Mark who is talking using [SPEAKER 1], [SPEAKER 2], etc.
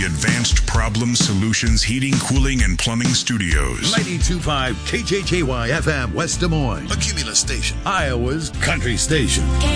[SPEAKER 1] Advanced Problem Solutions Heating, Cooling, and Plumbing Studios.
[SPEAKER 2] 92.5 KJJY FM West Des Moines.
[SPEAKER 3] A Cumulus station.
[SPEAKER 2] Iowa's country station.